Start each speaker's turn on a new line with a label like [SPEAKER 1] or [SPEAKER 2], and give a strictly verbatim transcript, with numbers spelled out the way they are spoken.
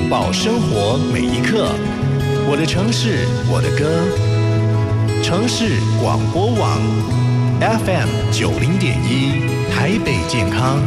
[SPEAKER 1] 报生活每一刻。我的城市，我的歌。城市广播网 F M 九零点一，台北健康。